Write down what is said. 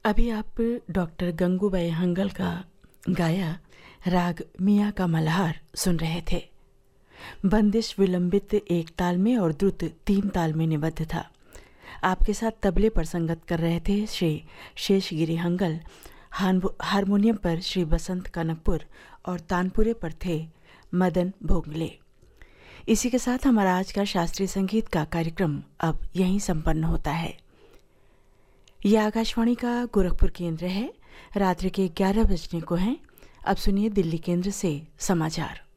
अभी आप डॉक्टर गंगूबाई हंगल का गाया राग मियाँ का मल्हार सुन रहे थे। बंदिश विलंबित एक ताल में और द्रुत 3 ताल में निबद्ध था। आपके साथ तबले पर संगत कर रहे थे श्री शेषगिरी हंगल, हारमोनियम पर श्री बसंत कनकपुर और तानपुरे पर थे मदन भोगले। इसी के साथ हमारा आज का शास्त्रीय संगीत का कार्यक्रम अब यहीं संपन्न होता है। यह आकाशवाणी का गोरखपुर केंद्र है। रात्रि के 11 बजने को हैं। अब सुनिए दिल्ली केंद्र से समाचार।